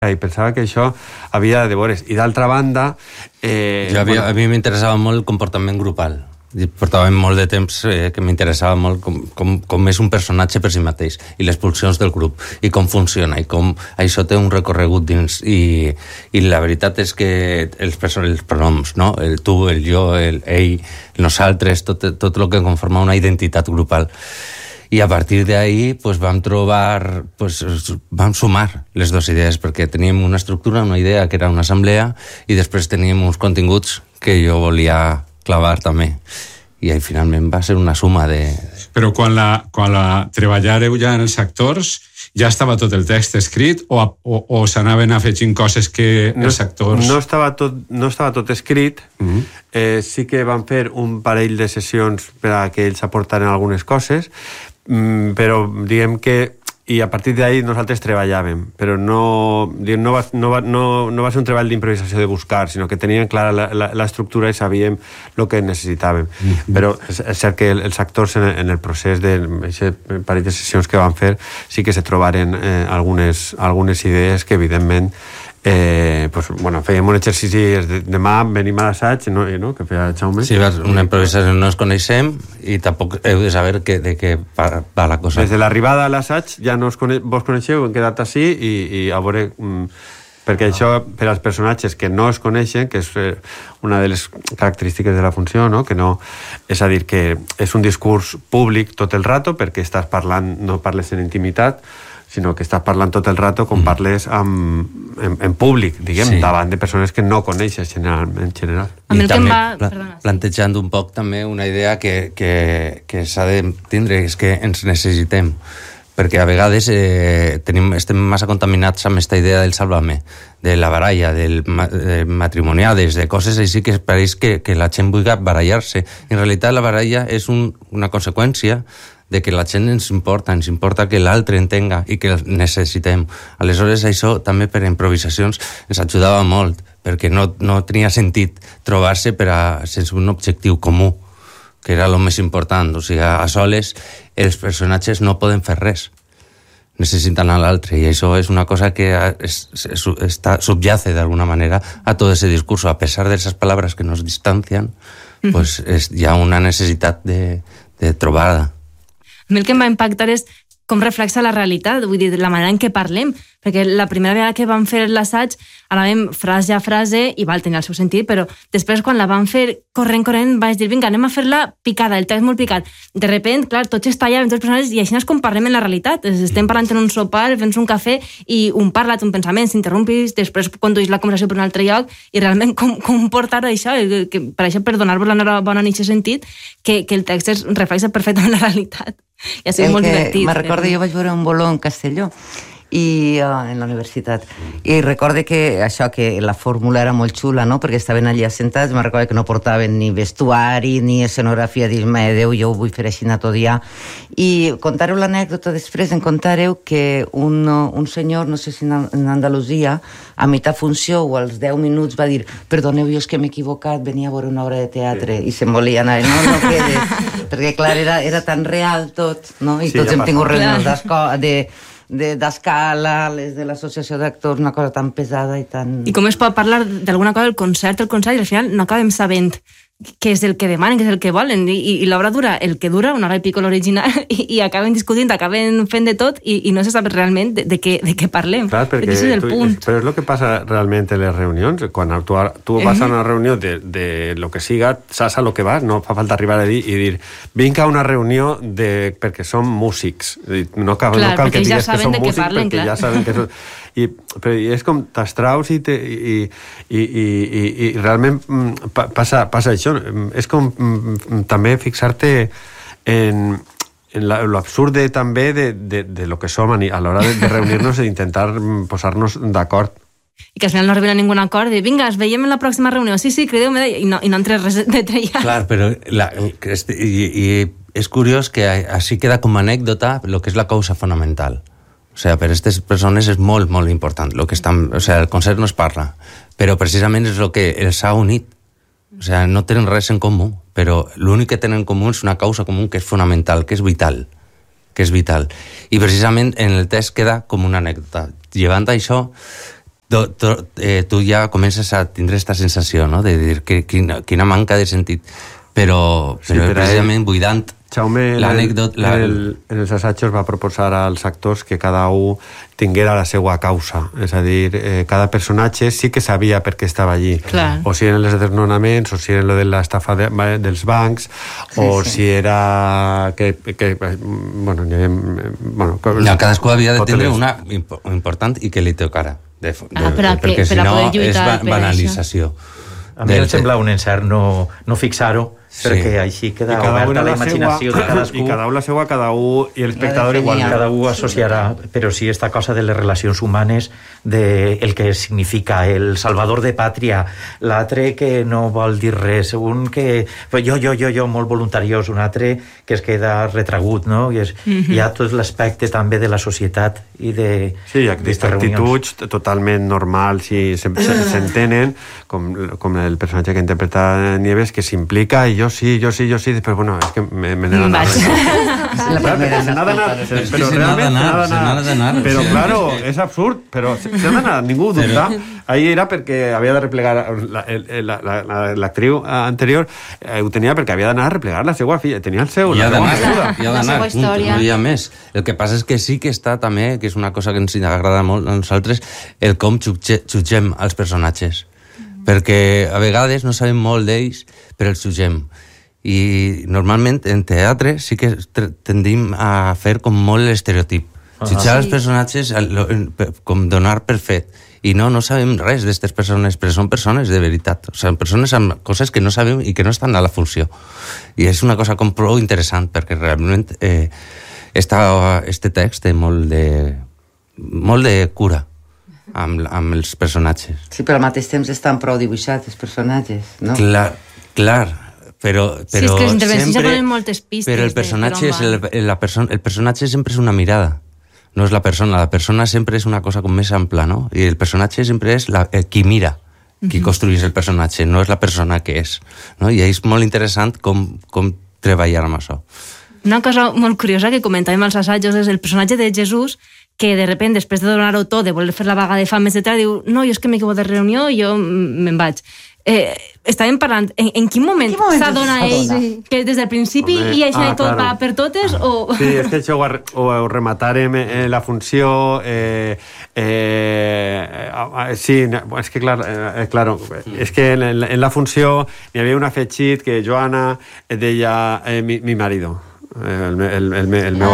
i pensava que això havia de veure's. I d'altra banda... A mi m'interessava molt el comportament grupal. Portàvem molt de temps que m'interessava molt com és un personatge per si mateix i les pulsions del grup i com funciona i com això té un recorregut dins i la veritat és que els pronoms, no? El tu, el jo, el ell, nosaltres, tot el que conforma una identitat grupal. I a partir d'ahí pues, vam sumar les dues idees perquè teníem una estructura, una idea que era una assemblea i després teníem uns continguts que jo volia clavar també. I ahí finalment va ser una suma de... Però quan la treballareu ja en els actors, ja estava tot el text escrit o s'anaven afegint coses que els actors... No estava tot escrit. Sí que van fer un parell de sessions per a que ells aportaren algunes coses, però diguem que i a partir d'ahí nosaltres treballàvem, però no va ser un treball d'improvisació de buscar, sinó que teníem clara l'estructura i sabíem el que necessitàvem. Però és cert que els actors en el procés d'aquest parell de sessions que van fer sí que se trobaren algunes idees que evidentment fèiem un exercici demà venim a l'assaig, no? Que feia Jaume. Sí, una improvisació no ens coneixem i tampoc heu de saber de què va la cosa. Des de l'arribada a l'assaig ja no vos coneixeu, hem quedat així i a veure... perquè això, per als personatges que no es coneixen, que és una de les característiques de la funció, no? Que no, és a dir, que és un discurs públic tot el rato, perquè estàs parlant, no parles en intimitat, sinó que estàs parlant tot el rato com parles en públic, diguem, davant de persones que no coneixes en general. I també plantejant un poc també una idea que s'ha de tindre, és que ens necessitem, perquè a vegades estem massa contaminats amb aquesta idea del sálvame, de la baralla, de matrimoniades, de coses així que pareix que la gent vulgui barallar-se. En realitat la baralla és una conseqüència de que la gent ens importa que l'altre entenga i que el necessitem. Aleshores, això també per improvisacions ens ajudava molt, perquè no tenia sentit trobar-se sense un objectiu comú, que era el més important. O sigui, a soles els personatges no poden fer res. Necessiten a l'altre, i això és una cosa que subyace d'alguna manera a tot ese discurso. A pesar de esas palabras que nos distancian, pues hi ha una necessitat de trobada. A mi el que em va impactar és com reflexa la realitat, vull dir, la manera en què parlem, perquè la primera vegada que vam fer l'assaig anàvem frase a frase i va tenir el seu sentit, però després quan la vam fer corrent vaig dir, vinga, anem a fer-la picada, el text molt picat. De repente, clar, tots estallaven, tots els personatges, i així és com parlem en la realitat. Estem parlant en un sopar, fent un cafè, i un parla, un pensament, s'interrompis, després conduïs la conversació per un altre lloc, i realment com portar això, per això, per donar-vos la bona en aquest sentit, que el text reflexa perfectament la realitat. I ha sigut molt divertit. Me recordo, jo vaig veure un boló en Castelló en la universitat, i recorde que això, que la fórmula era molt xula, no? Perquè estaven allà assentats, me recordo que no portaven ni vestuari ni escenografia, dir-me, Déu, jo ho vull fer així tot dia, i contareu l'anècdota després, en contareu que un senyor, no sé si en Andalusia, a mitjà funció o als 10 minuts va dir, perdoneu, jo és que m'he equivocat, venia a veure una obra de teatre, i se'n volia anar, no quedes, perquè clar, era tan real tot, no? I tots hem tingut reunions d'escala, les de l'associació d'actors, una cosa tan pesada i tan... I com es pot parlar d'alguna cosa del concert, i al final no acabem sabent què és el que demanen, què és el que volen, i l'obra dura el que dura, una hora i pico l'original, i acaben discutint, acaben fent de tot, i no se sap realment de què parlem. Clar, perquè és el punt. Però és el que passa realment en les reunions, quan tu vas a una reunió de lo que siga, saps a lo que vas, no fa falta arribar a dir i dir, vinc a una reunió perquè som músics. No cal que digues que som músics, perquè ja saben que són... Però és com t'astraus i realment passa això. És com també fixar-te en l'absurd també de lo que som a l'hora de reunir-nos i intentar posar-nos d'acord. I que al final no arriben a ningun acord, de vinga, es veiem en la pròxima reunió, sí, crideu-me, i no entres res de trellar. Clar, però és curiós que així queda com a anècdota el que és la causa fonamental. O sigui, per a aquestes persones és molt, molt important. El concert no es parla, però precisament és el que els ha unit. O sigui, no tenen res en comú, però l'únic que tenen en comú és una causa comú que és fonamental, que és vital. I precisament en el text queda com una anècdota. Llevant això, tu ja comences a tindre aquesta sensació, no?, de dir que quina manca de sentit, però precisament buidant Jaume l'anècdota... en els assajos va proposar als actors que cada un tinguera la seva causa, és a dir, cada personatge sí que sabia per què estava allí, o si eren els desnonaments, o si era lo de l'estafa dels bancs, o si era cadascú havia de tindre una important i que li tocara, perquè si no és banalització. A mi em sembla un encert no fixar-ho, perquè així queda oberta la imaginació de cadascú. I cada un la seva, cada un, i l'espectador igual. Cada un associarà, però sí esta cosa de les relacions humanes, el que significa el salvador de pàtria, l'altre que no vol dir res, un que... Jo, molt voluntariós, un altre que es queda retragut, no? Hi ha tot l'aspecte també de la societat i de... Sí, aquestes actituds totalment normals i s'entenen, com el personatge que interpreta Nieves, que s'implica i jo sí, després, bueno, és que me n'he d'anar. Se n'ha d'anar, però realment se n'ha d'anar. Però, claro, és absurd, però se n'ha d'anar, ningú ho dubta. Ahir era perquè havia de replegar l'actriu anterior, ho tenia perquè havia d'anar a replegar la seva filla, tenia el seu... I ha d'anar, no hi ha més. El que passa és que sí que està també, que és una cosa que ens agrada molt a nosaltres, el com jutgem els personatges. Perquè a vegades no sabem molt d'ells, però els jutgem. I normalment en teatre sí que tendim a fer com molt l'estereotip. Jutjar els personatges com donar per fet. I no sabem res d'aquestes persones, però són persones de veritat. O sigui, persones amb coses que no sabem i que no estan a la funció. I és una cosa com prou interessant, perquè realment este text té molt de cura amb els personatges. Sí, però al mateix temps estan prou dibuixats els personatges, no? Clar, però sí, és que les intervencions ja ponen moltes pistes. Però el personatge sempre és una mirada, no és la persona sempre és una cosa com més ampla, no? I el personatge sempre és qui mira, qui construeix el personatge, no és la persona que és, no? I és molt interessant com treballar amb això. Una cosa molt curiosa que comentàvem als assajos és el personatge de Jesús, que de repente, després de donar-ho tot, de voler fer la vaga de fam, etc., diu, no, jo és que m'he equivocat de reunió i jo me'n vaig. Estàvem parlant, en quin moment s'adona ell que des del principi i això i tot va per totes? Sí, és que això ho rematarem en la funció, sí, és que claro, és que en la funció hi havia un afegit que Joana deia mi marido, el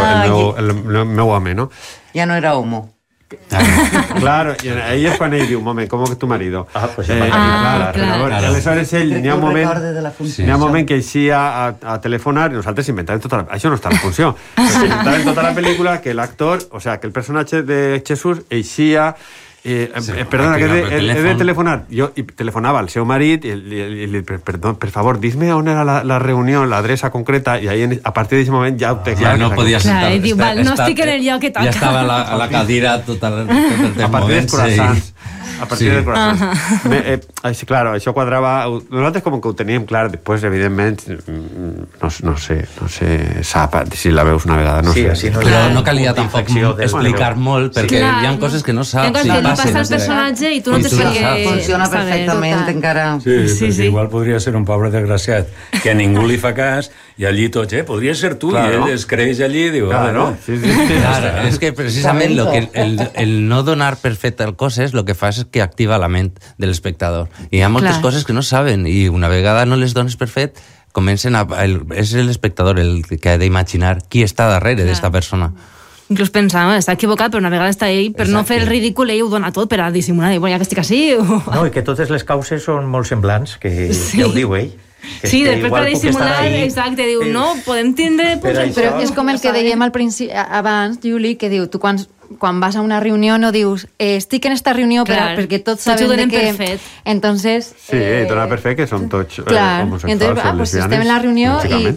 meu home, no? Ja no era homo. Claro, y ahí es cuando él dice, un momento, ¿cómo que tu marido? Pues claro. Aleshores ell, n'hi ha un moment que eixia a telefonar i nosaltres inventàvem això no està en funció. Inventàvem tota la pel·lícula que l'actor, o sea, que el personatge de Jesús eixia perdona, que he de telefonar. Jo telefonava al seu marit i li perdó, per favor, dis-me on era la reunió, l'adreça concreta, i ahí, a partir d'aquest moment ja ho té clar. Ja no podia sentar. I diu, no estic en el lloc que toca. Ja estava a la cadira tot el temps. A partir dels croissants. A partir del croissant. Claro, això quadrava... Nosaltres com que ho teníem clar, després, evidentment, no sé, sap si la veus una vegada, no sé. Però no calia tampoc explicar molt, perquè hi ha coses que no saps si passen. Passa el personatge i tu no te saps. Funciona perfectament encara. Sí, igual podria ser un pobre desgraciat que a ningú li fa cas i allí tots, podria ser tu, i ell es creix allí i diu... Claro, és que precisament el no donar per fet el coses el que fa és que activa la ment de l'espectador. I hi ha moltes coses que no saben i una vegada no les dones per fet és l'espectador el que ha d'imaginar qui està darrere d'esta persona. Inclús pensava, està equivocat, però una vegada està ell, per no fer el ridícul, ell ho dona tot per a dissimular, i ja que estic així... No, i que totes les causes són molt semblants, que ja ho diu ell. Sí, després per dissimular, exacte, diu, no, podem tindre... Però és com el que dèiem al principi, abans, Juli, que diu, tu quan vas a una reunió no dius estic en esta reunió perquè tots sabem que... Entonces... Sí, dona per fet que som tots homosexuals. Entonces, estem en la reunió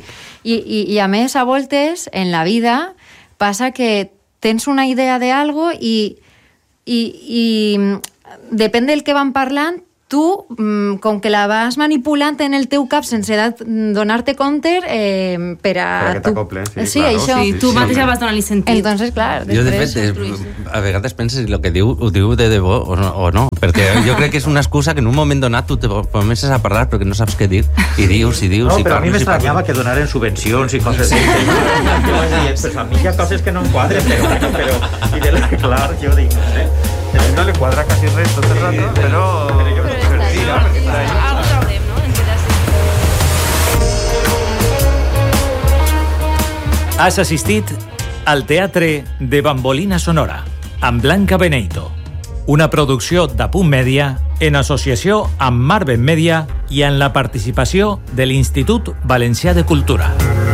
i a més, a voltes, en la vida, passa que tens una idea de algo i depèn del que van parlant, tu, com que la vas manipulant en el teu cap sense donar-te compte, per a... Per a que t'acople, sí, claro. Això. Sí, tu mateixa vas donar-li sentit. Entonces, clar, jo, de fet, a vegades penses si el que diu ho diu de debò o no, perquè jo crec que és una excusa que en un moment donat tu te comences a parlar perquè no saps què dir, i dius, no, però a mi m'estranyava que donaren subvencions i coses així. Pues a mi hi ha coses que no em quadren, però clar, jo dic, no sé. No le cuadra casi res tot el rato, però jo crec que sí, no? Perquè per ahí... Algo traurem, no? En Has assistit al Teatre de Bambolina Sonora amb Blanca Beneito, una producció d'Apunt Mèdia en associació amb Marben Mèdia i en la participació de l'Institut Valencià de Cultura.